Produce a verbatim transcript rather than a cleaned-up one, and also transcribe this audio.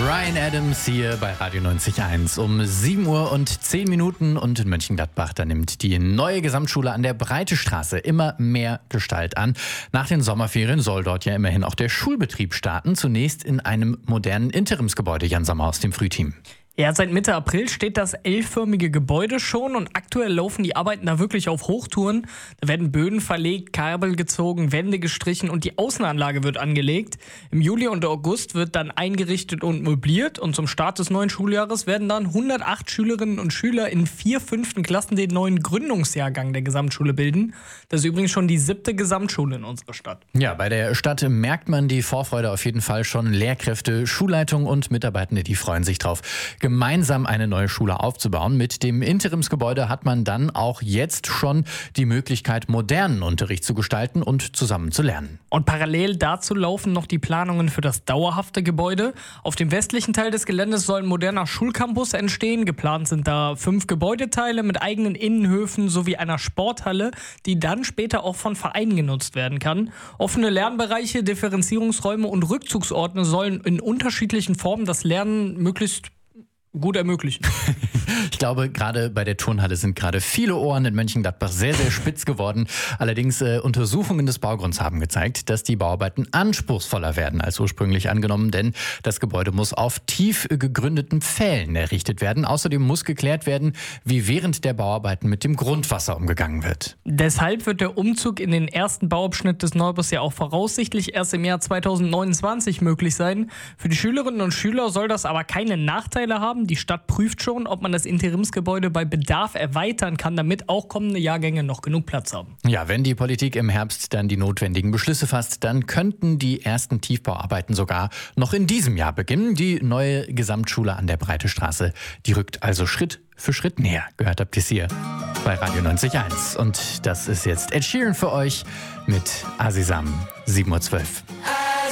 Bryan Adams hier bei Radio neunzig Komma eins um sieben Uhr und zehn Minuten und in Mönchengladbach, da nimmt die neue Gesamtschule an der Breitestraße immer mehr Gestalt an. Nach den Sommerferien soll dort ja immerhin auch der Schulbetrieb starten, zunächst in einem modernen Interimsgebäude. Jan Sommer aus dem Frühteam. Ja, seit Mitte April steht das L-förmige Gebäude schon und aktuell laufen die Arbeiten da wirklich auf Hochtouren. Da werden Böden verlegt, Kabel gezogen, Wände gestrichen und die Außenanlage wird angelegt. Im Juli und August wird dann eingerichtet und möbliert und zum Start des neuen Schuljahres werden dann hundertacht Schülerinnen und Schüler in vier fünften Klassen den neuen Gründungsjahrgang der Gesamtschule bilden. Das ist übrigens schon die siebte Gesamtschule in unserer Stadt. Ja, bei der Stadt merkt man die Vorfreude auf jeden Fall schon. Lehrkräfte, Schulleitung und Mitarbeitende, die freuen sich drauf, gemeinsam eine neue Schule aufzubauen. Mit dem Interimsgebäude hat man dann auch jetzt schon die Möglichkeit, modernen Unterricht zu gestalten und zusammen zu lernen. Und parallel dazu laufen noch die Planungen für das dauerhafte Gebäude. Auf dem westlichen Teil des Geländes soll ein moderner Schulcampus entstehen. Geplant sind da fünf Gebäudeteile mit eigenen Innenhöfen sowie einer Sporthalle, die dann später auch von Vereinen genutzt werden kann. Offene Lernbereiche, Differenzierungsräume und Rückzugsorte sollen in unterschiedlichen Formen das Lernen möglichst gut ermöglichen. Ich glaube, gerade bei der Turnhalle sind gerade viele Ohren in Mönchengladbach sehr, sehr spitz geworden. Allerdings äh, Untersuchungen des Baugrunds haben gezeigt, dass die Bauarbeiten anspruchsvoller werden als ursprünglich angenommen, denn das Gebäude muss auf tief gegründeten Pfählen errichtet werden. Außerdem muss geklärt werden, wie während der Bauarbeiten mit dem Grundwasser umgegangen wird. Deshalb wird der Umzug in den ersten Bauabschnitt des Neubaus ja auch voraussichtlich erst im Jahr zweitausendneunundzwanzig möglich sein. Für die Schülerinnen und Schüler soll das aber keine Nachteile haben. Die Stadt prüft schon, ob man das Interimsgebäude bei Bedarf erweitern kann, damit auch kommende Jahrgänge noch genug Platz haben. Ja, wenn die Politik im Herbst dann die notwendigen Beschlüsse fasst, dann könnten die ersten Tiefbauarbeiten sogar noch in diesem Jahr beginnen. Die neue Gesamtschule an der Breitestraße, die rückt also Schritt für Schritt näher. Gehört habt ihr es hier bei Radio neunzig Komma eins. Und das ist jetzt Ed Sheeran für euch mit Azizam, sieben Uhr zwölf.